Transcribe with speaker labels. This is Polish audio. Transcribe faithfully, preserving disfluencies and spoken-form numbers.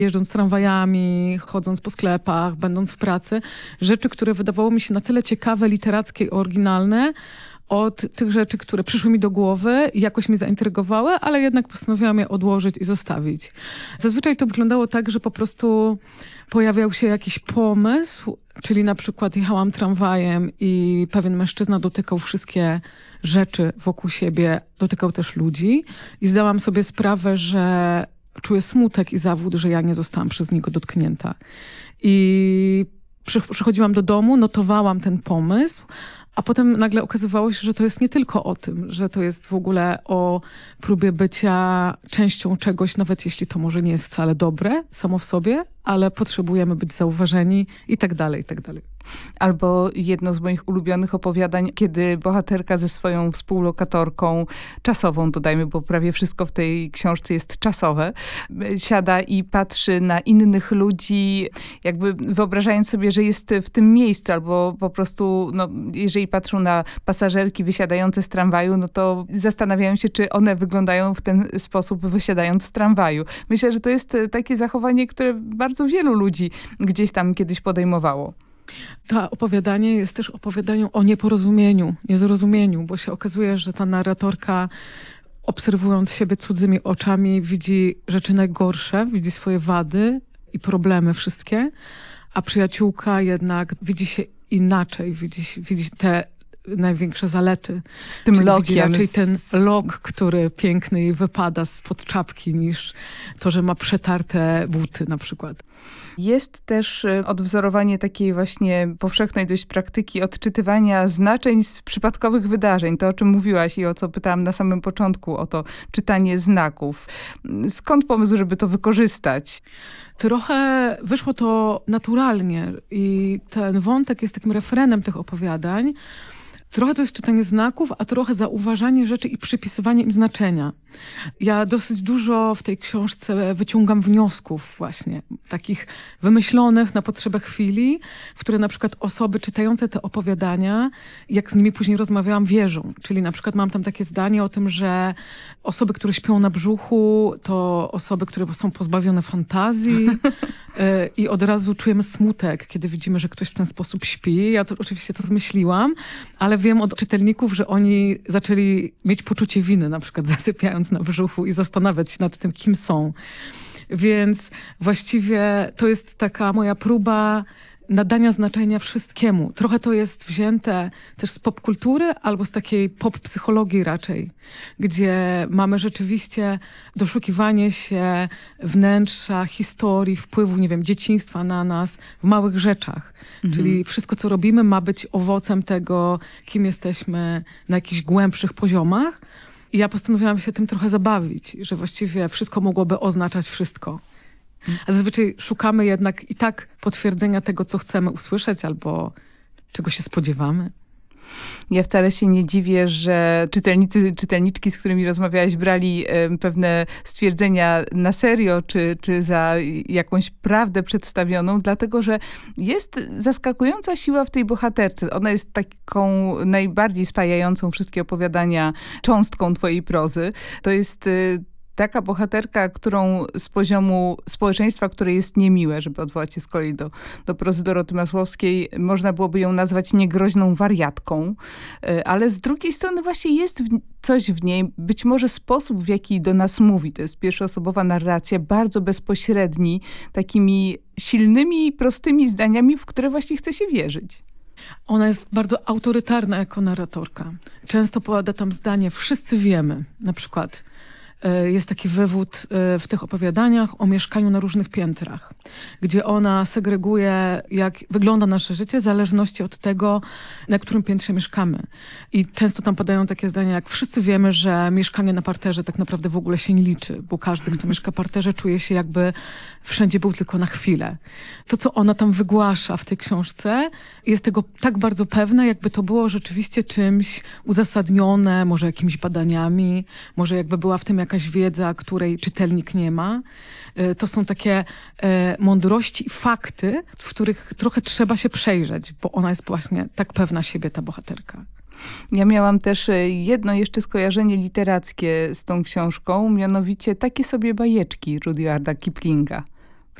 Speaker 1: jeżdżąc tramwajami, chodząc po sklepach, będąc w pracy. Rzeczy, które wydawało mi się na tyle ciekawe, literackie i oryginalne, od tych rzeczy, które przyszły mi do głowy i jakoś mnie zaintrygowały, ale jednak postanowiłam je odłożyć i zostawić. Zazwyczaj to wyglądało tak, że po prostu pojawiał się jakiś pomysł, czyli na przykład jechałam tramwajem i pewien mężczyzna dotykał wszystkie rzeczy wokół siebie, dotykał też ludzi i zdałam sobie sprawę, że czuję smutek i zawód, że ja nie zostałam przez niego dotknięta. I przychodziłam do domu, notowałam ten pomysł, a potem nagle okazywało się, że to jest nie tylko o tym, że to jest w ogóle o próbie bycia częścią czegoś, nawet jeśli to może nie jest wcale dobre samo w sobie, ale potrzebujemy być zauważeni i tak dalej, i tak dalej.
Speaker 2: Albo jedno z moich ulubionych opowiadań, kiedy bohaterka ze swoją współlokatorką, czasową dodajmy, bo prawie wszystko w tej książce jest czasowe, siada i patrzy na innych ludzi, jakby wyobrażając sobie, że jest w tym miejscu, albo po prostu, no, jeżeli patrzą na pasażerki wysiadające z tramwaju, no to zastanawiają się, czy one wyglądają w ten sposób, wysiadając z tramwaju. Myślę, że to jest takie zachowanie, które bardzo wielu ludzi gdzieś tam kiedyś podejmowało.
Speaker 1: To opowiadanie jest też opowiadaniem o nieporozumieniu, niezrozumieniu, bo się okazuje, że ta narratorka, obserwując siebie cudzymi oczami, widzi rzeczy najgorsze, widzi swoje wady i problemy wszystkie, a przyjaciółka jednak widzi się inaczej, widzi, widzi te największe zalety.
Speaker 2: Z tym
Speaker 1: Czyli
Speaker 2: lokiem.
Speaker 1: widzi raczej ten lok, który piękny jej wypada spod czapki, niż to, że ma przetarte buty na przykład.
Speaker 2: Jest też odwzorowanie takiej właśnie powszechnej dość praktyki odczytywania znaczeń z przypadkowych wydarzeń. To, o czym mówiłaś i o co pytałam na samym początku, o to czytanie znaków. Skąd pomysł, żeby to wykorzystać?
Speaker 1: Trochę wyszło to naturalnie i ten wątek jest takim referenem tych opowiadań. Trochę to jest czytanie znaków, a trochę zauważanie rzeczy i przypisywanie im znaczenia. Ja dosyć dużo w tej książce wyciągam wniosków właśnie, takich wymyślonych na potrzebę chwili, w które na przykład osoby czytające te opowiadania, jak z nimi później rozmawiałam, wierzą. Czyli na przykład mam tam takie zdanie o tym, że osoby, które śpią na brzuchu, to osoby, które są pozbawione fantazji i od razu czujemy smutek, kiedy widzimy, że ktoś w ten sposób śpi. Ja to oczywiście to zmyśliłam, ale wiem od czytelników, że oni zaczęli mieć poczucie winy, na przykład zasypiając na brzuchu i zastanawiać się nad tym, kim są. Więc właściwie to jest taka moja próba nadania znaczenia wszystkiemu. Trochę to jest wzięte też z popkultury albo z takiej pop-psychologii raczej, gdzie mamy rzeczywiście doszukiwanie się wnętrza, historii, wpływu, nie wiem, dzieciństwa na nas w małych rzeczach. Mhm. Czyli wszystko, co robimy, ma być owocem tego, kim jesteśmy na jakichś głębszych poziomach. I ja postanowiłam się tym trochę zabawić, że właściwie wszystko mogłoby oznaczać wszystko. A zazwyczaj szukamy jednak i tak potwierdzenia tego, co chcemy usłyszeć albo czego się spodziewamy.
Speaker 2: Ja wcale się nie dziwię, że czytelnicy, czytelniczki, z którymi rozmawiałaś, brali y, pewne stwierdzenia na serio, czy, czy za jakąś prawdę przedstawioną, dlatego że jest zaskakująca siła w tej bohaterce. Ona jest taką najbardziej spajającą wszystkie opowiadania cząstką twojej prozy. To jest y, taka bohaterka, którą z poziomu społeczeństwa, które jest niemiłe, żeby odwołać się z kolei do, do prozy Doroty Masłowskiej, można byłoby ją nazwać niegroźną wariatką, ale z drugiej strony właśnie jest w, coś w niej, być może sposób, w jaki do nas mówi. To jest pierwszoosobowa narracja, bardzo bezpośredni, takimi silnymi, prostymi zdaniami, w które właśnie chce się wierzyć.
Speaker 1: Ona jest bardzo autorytarna jako narratorka. Często powiada tam zdanie, wszyscy wiemy, na przykład jest taki wywód w tych opowiadaniach o mieszkaniu na różnych piętrach, gdzie ona segreguje, jak wygląda nasze życie w zależności od tego, na którym piętrze mieszkamy. I często tam padają takie zdania, jak wszyscy wiemy, że mieszkanie na parterze tak naprawdę w ogóle się nie liczy, bo każdy, kto mieszka w parterze, czuje się jakby wszędzie był tylko na chwilę. To, co ona tam wygłasza w tej książce, jest tego tak bardzo pewne, jakby to było rzeczywiście czymś uzasadnione, może jakimiś badaniami, może jakby była w tym jak jakaś wiedza, której czytelnik nie ma. To są takie e, mądrości i fakty, w których trochę trzeba się przejrzeć, bo ona jest właśnie tak pewna siebie, ta bohaterka.
Speaker 2: Ja miałam też jedno jeszcze skojarzenie literackie z tą książką, mianowicie Takie sobie bajeczki Rudyarda Kiplinga.